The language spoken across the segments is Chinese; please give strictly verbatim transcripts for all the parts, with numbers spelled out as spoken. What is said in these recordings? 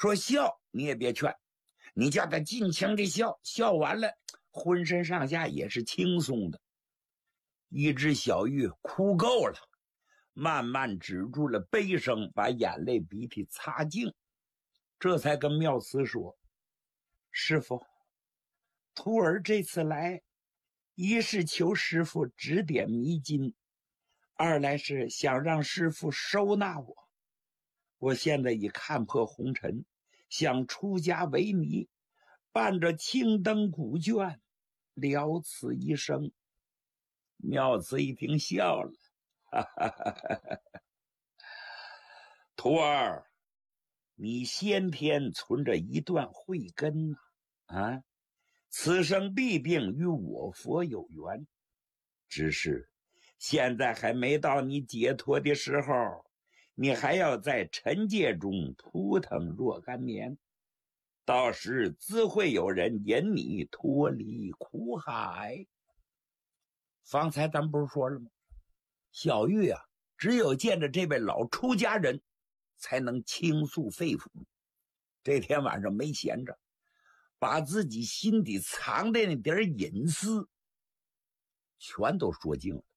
说笑你也别劝，你叫他尽情的笑，笑完了浑身上下也是轻松的。一只小玉哭够了，慢慢止住了悲声，把眼泪鼻涕擦净，这才跟妙慈说：师父，徒儿这次来，一是求师父指点迷津，二来是想让师父收纳我。我现在已看破红尘，想出家为尼，伴着青灯古卷，了此一生。妙慈一听笑了，哈哈哈哈哈！徒儿，你先天存着一段慧根呐、啊，啊，此生必定与我佛有缘，只是现在还没到你解脱的时候，你还要在尘界中扑腾若干年，到时自会有人引你脱离苦海。方才咱不是说了吗？小玉啊，只有见着这位老出家人才能倾诉肺腑。这天晚上没闲着，把自己心底藏的那点隐私全都说尽了。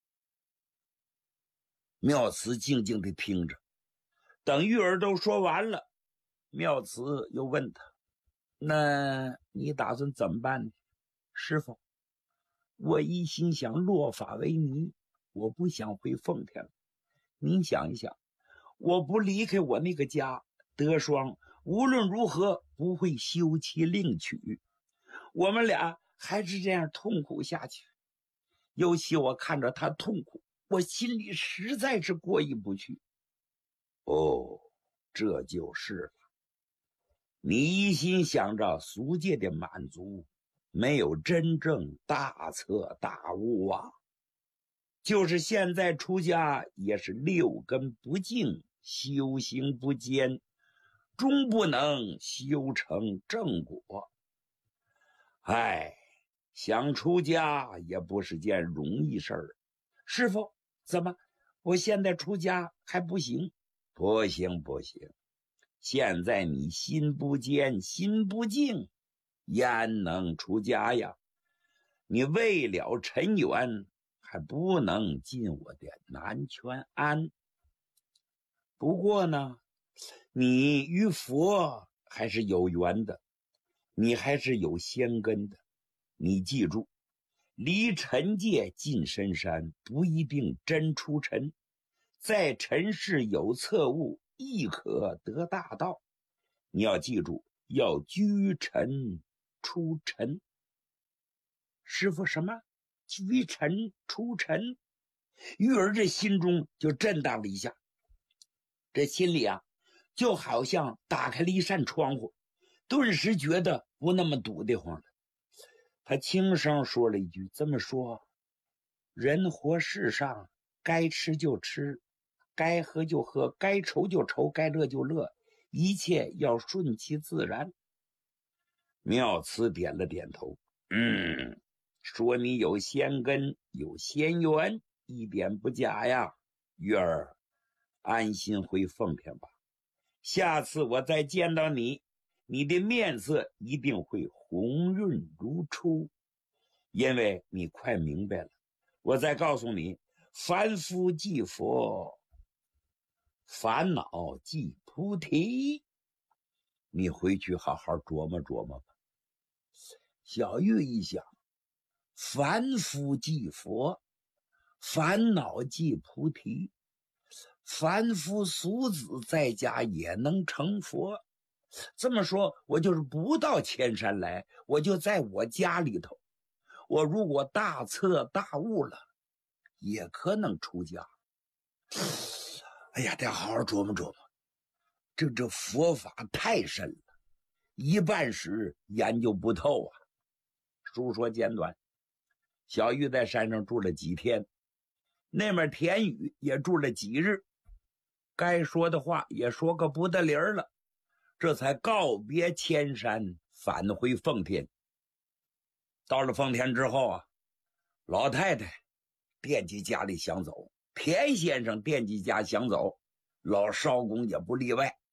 妙慈静静地听着，等玉儿都说完了，妙慈又问他：那你打算怎么办呢？师父，我一心想落法为尼，我不想回奉天了。您想一想，我不离开我那个家，德双无论如何不会休妻另娶，我们俩还是这样痛苦下去。尤其我看着他痛苦，我心里实在是过意不去。哦，这就是了。你一心想着俗界的满足，没有真正大彻大悟啊！就是现在出家也是六根不净，修行不坚，终不能修成正果。唉，想出家也不是件容易事儿。师父，怎么我现在出家还不行？不行不行，现在你心不坚，心不静，焉能出家呀？你为了尘缘，还不能进我的南泉庵。不过呢，你与佛还是有缘的，你还是有仙根的。你记住，离尘界进深山，不一定真出尘，在尘世有测悟，亦可得大道。你要记住，要居尘出尘。师父，什么居尘出尘？玉儿这心中就震荡了一下，这心里啊就好像打开了一扇窗户，顿时觉得不那么堵得慌了。他轻声说了一句：这么说，人活世上，该吃就吃，该喝就喝，该愁就愁，该乐就乐，一切要顺其自然。妙慈点了点头，嗯，说你有仙根，有仙缘，一点不假呀。玉儿，安心回奉天吧。下次我再见到你，你的面色一定会红润如初，因为你快明白了。我再告诉你，凡夫即佛，烦恼即菩提。你回去好好琢磨琢磨吧。小玉一想，凡夫即佛，烦恼即菩提，凡夫俗子在家也能成佛。这么说，我就是不到千山来，我就在我家里头，我如果大彻大悟了，也可能出家。哎呀，得好好琢磨琢磨，这这佛法太深了，一半时研究不透啊。书说简短，小玉在山上住了几天，那面田宇也住了几日，该说的话也说个不得理儿了，这才告别千山，返回奉天。到了奉天之后啊，老太太惦记家里想走，田先生惦记家想走，老艄公也不例外。